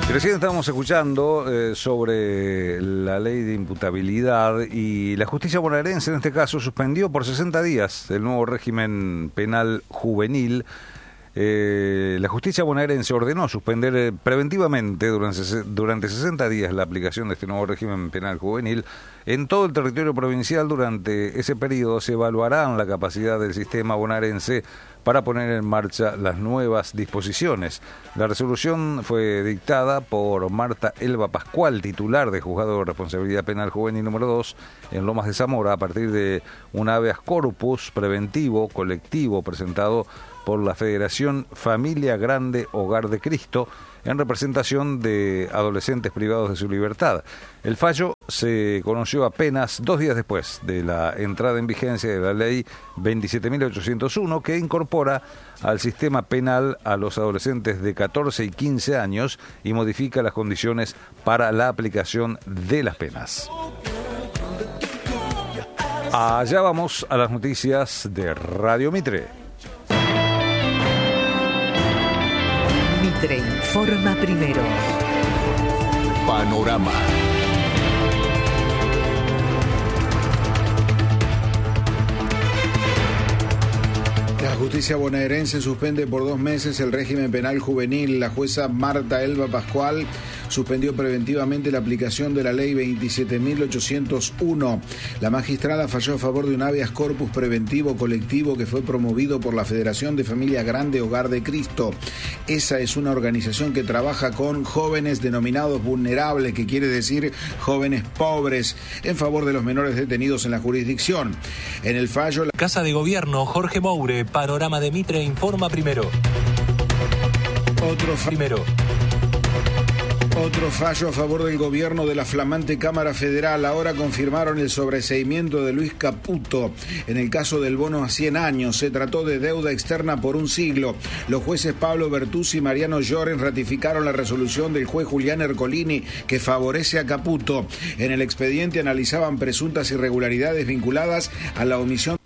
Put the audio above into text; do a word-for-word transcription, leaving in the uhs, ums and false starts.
Recién estábamos escuchando eh, sobre la ley de imputabilidad y la justicia bonaerense en este caso suspendió por sesenta días el nuevo régimen penal juvenil. Eh, la justicia bonaerense ordenó suspender eh, preventivamente durante, durante sesenta días la aplicación de este nuevo régimen penal juvenil en todo el territorio provincial. Durante ese periodo se evaluarán la capacidad del sistema bonaerense para poner en marcha las nuevas disposiciones. La resolución fue dictada por Marta Elba Pascual, titular de Juzgado de Responsabilidad Penal Juvenil número dos en Lomas de Zamora, a partir de un habeas corpus preventivo colectivo presentado por la Federación Familia Grande Hogar de Cristo en representación de adolescentes privados de su libertad. El fallo se conoció apenas dos días después de la entrada en vigencia de la ley veintisiete mil ochocientos uno, que incorpora al sistema penal a los adolescentes de catorce y quince años y modifica las condiciones para la aplicación de las penas. Allá vamos a las noticias de Radio Mitre. Mitre informa primero. Panorama. La justicia bonaerense suspende por dos meses el régimen penal juvenil. La jueza Marta Elba Pascual suspendió preventivamente la aplicación de la ley veintisiete mil ochocientos uno. La magistrada falló a favor de un habeas corpus preventivo colectivo que fue promovido por la Federación de Familia Grande Hogar de Cristo. Esa es una organización que trabaja con jóvenes denominados vulnerables, que quiere decir jóvenes pobres, en favor de los menores detenidos en la jurisdicción. En el fallo... La... Casa de Gobierno, Jorge Moure, Panorama de Mitre informa primero. Otro fa... Primero. Otro fallo a favor del gobierno de la flamante Cámara Federal. Ahora confirmaron el sobreseimiento de Luis Caputo. En el caso del bono a cien años, se trató de deuda externa por un siglo. Los jueces Pablo Bertuzzi y Mariano Llorens ratificaron la resolución del juez Julián Ercolini que favorece a Caputo. En el expediente analizaban presuntas irregularidades vinculadas a la omisión